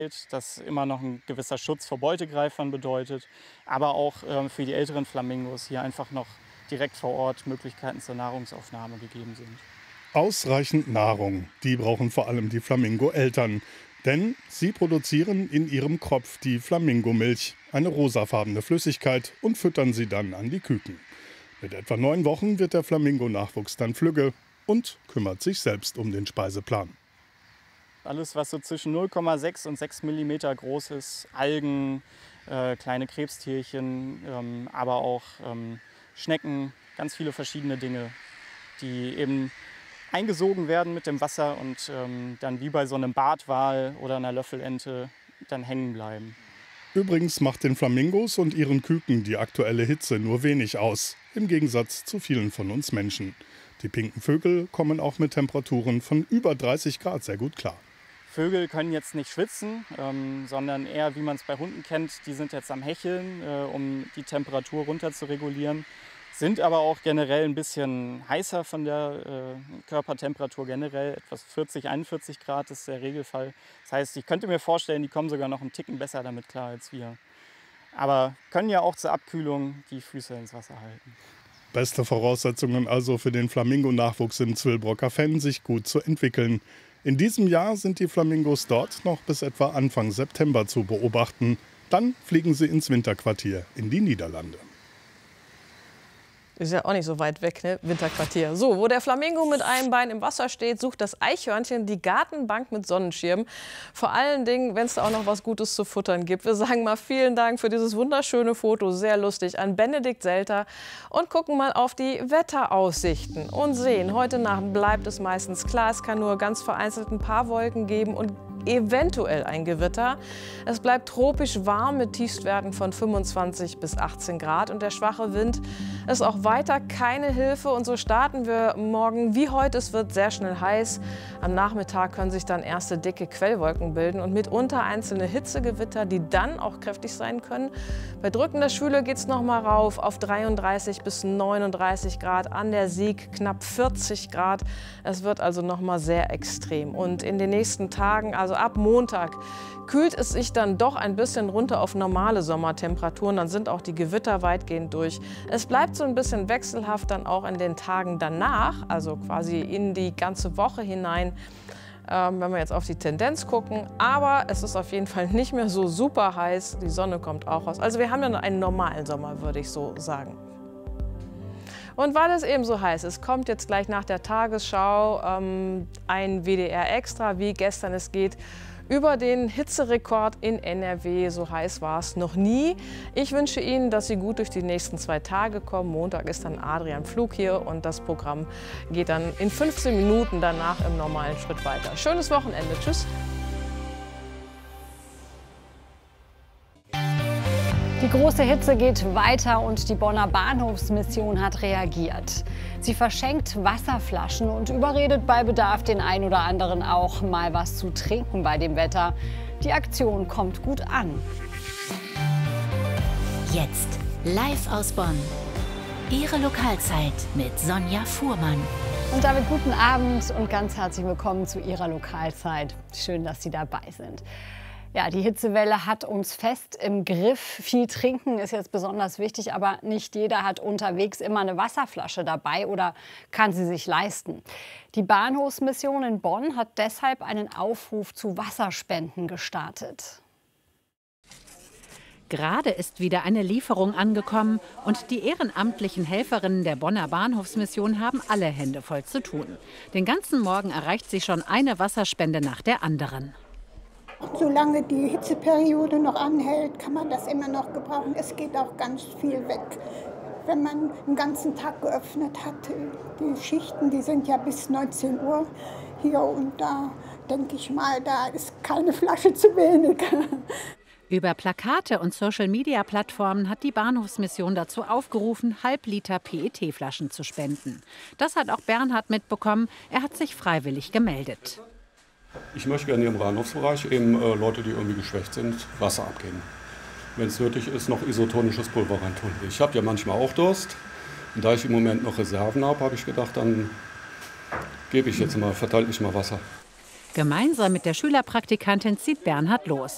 das immer noch ein gewisser Schutz vor Beutegreifern bedeutet, aber auch für die älteren Flamingos hier einfach noch direkt vor Ort Möglichkeiten zur Nahrungsaufnahme gegeben sind. Ausreichend Nahrung, die brauchen vor allem die Flamingo-Eltern. Denn sie produzieren in ihrem Kropf die Flamingomilch, eine rosafarbene Flüssigkeit, und füttern sie dann an die Küken. Mit etwa 9 Wochen wird der Flamingo-Nachwuchs dann flügge und kümmert sich selbst um den Speiseplan. Alles, was so zwischen 0,6 und 6 Millimeter groß ist, Algen, kleine Krebstierchen, aber auch Schnecken, ganz viele verschiedene Dinge, die eben eingesogen werden mit dem Wasser und dann wie bei so einem Bartwal oder einer Löffelente dann hängen bleiben. Übrigens macht den Flamingos und ihren Küken die aktuelle Hitze nur wenig aus, im Gegensatz zu vielen von uns Menschen. Die pinken Vögel kommen auch mit Temperaturen von über 30 Grad sehr gut klar. Vögel können jetzt nicht schwitzen, sondern eher, wie man es bei Hunden kennt, die sind jetzt am Hecheln, um die Temperatur runter zu regulieren. Sind aber auch generell ein bisschen heißer von der Körpertemperatur generell. Etwas 40, 41 Grad ist der Regelfall. Das heißt, ich könnte mir vorstellen, die kommen sogar noch einen Ticken besser damit klar als wir. Aber können ja auch zur Abkühlung die Füße ins Wasser halten. Beste Voraussetzungen also für den Flamingo-Nachwuchs im Zwillbrocker Fenn, sich gut zu entwickeln. In diesem Jahr sind die Flamingos dort noch bis etwa Anfang September zu beobachten. Dann fliegen sie ins Winterquartier in die Niederlande. Ist ja auch nicht so weit weg, ne? Winterquartier. So, wo der Flamingo mit einem Bein im Wasser steht, sucht das Eichhörnchen die Gartenbank mit Sonnenschirm. Vor allen Dingen, wenn es da auch noch was Gutes zu futtern gibt. Wir sagen mal vielen Dank für dieses wunderschöne Foto, sehr lustig, an Benedikt Selter. Und gucken mal auf die Wetteraussichten und sehen, heute Nacht bleibt es meistens klar. Es kann nur ganz vereinzelt ein paar Wolken geben und eventuell ein Gewitter. Es bleibt tropisch warm mit Tiefstwerten von 25 bis 18 Grad und der schwache Wind ist auch weiter keine Hilfe. Und so starten wir morgen wie heute. Es wird sehr schnell heiß. Am Nachmittag können sich dann erste dicke Quellwolken bilden und mitunter einzelne Hitzegewitter, die dann auch kräftig sein können. Bei drückender Schwüle geht es noch mal rauf auf 33 bis 39 Grad, an der Sieg knapp 40 Grad. Es wird also noch mal sehr extrem. Und in den nächsten Tagen, also ab Montag, kühlt es sich dann doch ein bisschen runter auf normale Sommertemperaturen. Dann sind auch die Gewitter weitgehend durch. Es bleibt so ein bisschen wechselhaft dann auch in den Tagen danach, also quasi in die ganze Woche hinein, wenn wir jetzt auf die Tendenz gucken. Aber es ist auf jeden Fall nicht mehr so super heiß. Die Sonne kommt auch raus. Also wir haben ja einen normalen Sommer, würde ich so sagen. Und weil es eben so heiß ist, kommt jetzt gleich nach der Tagesschau ein WDR Extra, wie gestern es geht, über den Hitzerekord in NRW. So heiß war es noch nie. Ich wünsche Ihnen, dass Sie gut durch die nächsten 2 Tage kommen. Montag ist dann Adrian Flug hier und das Programm geht dann in 15 Minuten danach im normalen Schritt weiter. Schönes Wochenende. Tschüss. Die große Hitze geht weiter und die Bonner Bahnhofsmission hat reagiert. Sie verschenkt Wasserflaschen und überredet bei Bedarf den einen oder anderen auch mal was zu trinken bei dem Wetter. Die Aktion kommt gut an. Jetzt live aus Bonn. Ihre Lokalzeit mit Sonja Fuhrmann. Und damit guten Abend und ganz herzlich willkommen zu Ihrer Lokalzeit. Schön, dass Sie dabei sind. Ja, die Hitzewelle hat uns fest im Griff. Viel trinken ist jetzt besonders wichtig, aber nicht jeder hat unterwegs immer eine Wasserflasche dabei oder kann sie sich leisten. Die Bahnhofsmission in Bonn hat deshalb einen Aufruf zu Wasserspenden gestartet. Gerade ist wieder eine Lieferung angekommen und die ehrenamtlichen Helferinnen der Bonner Bahnhofsmission haben alle Hände voll zu tun. Den ganzen Morgen erreicht sie schon eine Wasserspende nach der anderen. Solange die Hitzeperiode noch anhält, kann man das immer noch gebrauchen. Es geht auch ganz viel weg. Wenn man den ganzen Tag geöffnet hat, die Schichten, die sind ja bis 19 Uhr hier und da denke ich mal, da ist keine Flasche zu wenig. Über Plakate und Social-Media-Plattformen hat die Bahnhofsmission dazu aufgerufen, Halbliter PET-Flaschen zu spenden. Das hat auch Bernhard mitbekommen. Er hat sich freiwillig gemeldet. Ich möchte gerne im Bahnhofsbereich eben Leute, die irgendwie geschwächt sind, Wasser abgeben. Wenn es nötig ist, noch isotonisches Pulver reintun. Ich habe ja manchmal auch Durst. Und da ich im Moment noch Reserven habe, habe ich gedacht, dann verteile ich mal Wasser. Gemeinsam mit der Schülerpraktikantin zieht Bernhard los.